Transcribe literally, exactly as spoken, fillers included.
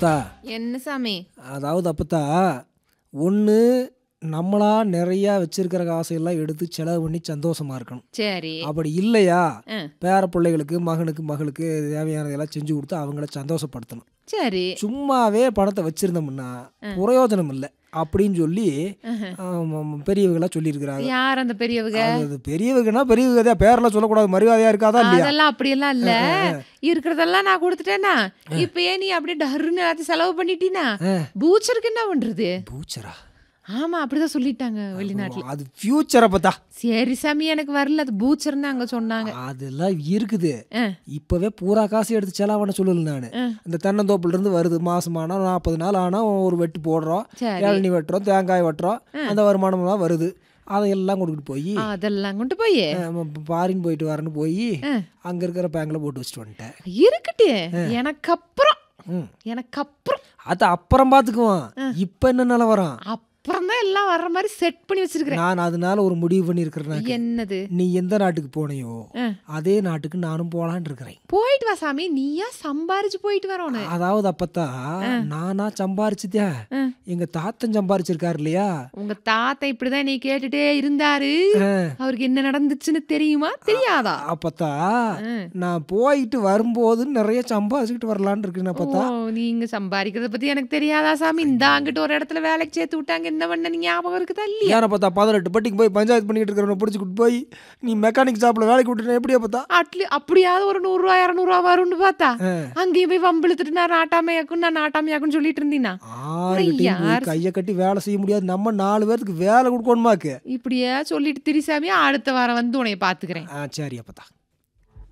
அப்பத்தா என்ன சாமி? அதாவது அப்பத்தா ஒன்று நம்மளா நிறையா வச்சிருக்கிற காசையெல்லாம் எடுத்து செலவு பண்ணி சந்தோஷமா இருக்கணும். சரி. அப்படி இல்லையா ஆ. பேர பிள்ளைகளுக்கு மகனுக்கு மகளுக்கு தேவையானதெல்லாம் செஞ்சு கொடுத்து அவங்கள சந்தோஷப்படுத்தணும். சரி. சும்மாவே பணத்தை வச்சிருந்தோம்னா பிரயோஜனம் இல்லை அப்படின்னு சொல்லி பெரியவங்களா சொல்லியிருக்கிறாங்க. யார் அந்த பெரியவங்க? அது பெரியவங்கன்னா பெரியவங்க தான், பேரெல்லாம் சொல்லக்கூடாது, மரியாதையா இருக்காதா இல்லையா? அதெல்லாம் அப்படியெல்லாம் இல்ல. இருக்கிறதெல்லாம் நான் கொடுத்துட்டேன்னா இப்ப ஏன் நீ அப்படியே டர்ன்னு எல்லாத்தையும் செலவு பண்ணிட்டீனா பூச்சருக்கு என்ன பண்றது? பூச்சரா? ஆமா, அப்படிதான் சொல்லிட்டாங்க வெளிநாட்டுல. அது ஃபியூச்சரை பத்தா. சரி சாமி, எனக்கு வரல. அது பூச்சர்னு அங்க சொன்னாங்க. அதெல்லாம் இருக்குது. இப்பவே பூரா காசு எடுத்து செலவான சொல்லல நானு. இந்த தென்னந்தோப்புல இருந்து வருது, மாசமானா நாற்பது நாள் ஆனா ஒரு வெட்டு போடுறோம், இளநீ வெட்டுறோம், தேங்காய் வெட்டுறோம், அந்த வருமானம் தான் வருது. அதையெல்லாம் கொண்டுட்டு போய் அதெல்லாம் கொண்டு போய் பாரின் போயிட்டு வரேன்னு போய் அங்க இருக்கிற பேங்க்ல போட்டு வச்சுட்டு வந்துட்டேன். இருக்கட்டு, எனக்கு அப்புறம் எனக்கு அப்புறம் அது அப்புறம் பாத்துக்குவோம். இப்ப என்ன நிலவரம்? அப்புறம் தான் எல்லாம் வர்ற மாதிரி செட் பண்ணி வச்சிருக்கேன். நான் அதனால ஒரு முடிவு பண்ணி இருக்கிறேன். என்னது? நீ எந்த நாட்டுக்கு போனையோ அதே நாட்டுக்கு நானும் போலான்னு இருக்கிறேன். போயிட்டு வா சாமி, நீயா சம்பாரிச்சு போயிட்டு வரணும். அதாவது அப்பத்தா நானா சம்பாரிச்சுதா, எங்க தாத்தன் சம்பாரிச்சிருக்காரு இல்லையா? உங்க தாத்தா இப்படிதான் நீ கேட்டுட்டே இருந்தாரு, அவருக்கு என்ன நடந்துச்சுன்னு தெரியுமா தெரியாதா? அப்பத்தா நான் போயிட்டு வரும்போது நிறைய சம்பாரிச்சுக்கிட்டு வரலான்னு இருக்கேன். அப்பத்தா நீங்க சம்பாதிக்கிறத பத்தி எனக்கு தெரியாதா சாமி? இந்த அங்கிட்ட ஒரு இடத்துல வேலைக்கு சேர்த்து விட்டாங்க, என்ன பண்ண நீங்க ஞாபகம் இருக்குதா இல்லையா? ஏன்னா பார்த்தா பதினெட்டு பட்டிக்கு போய் பஞ்சாயத்து பண்ணிட்டு இருக்கிறவனை பிடிச்சிக்கிட்டு போய் நீ மெக்கானிக் ஷாப்ல வேலைக்கு விட்டுனா எப்படியா பார்த்தா? அட்லி அப்படியாவது ஒரு நூறு ரூபா இருநூறு ரூபா வரும்னு பார்த்தா அங்கேயும் போய் வம்பிழுத்துட்டு நான் நாட்டாமையாக்கும் நான் நாட்டாமையாக்குன்னு சொல்லிட்டு இருந்தீனா கையை கட்டி வேலை செய்ய முடியாது. நம்ம நாலு பேருக்கு வேலை கொடுக்கணுமாக்கு இப்படியே சொல்லிட்டு திரிசாமி அடுத்த வாரம் வந்து உனைய பாத்துக்கிறேன். சரி அப்பத்தா.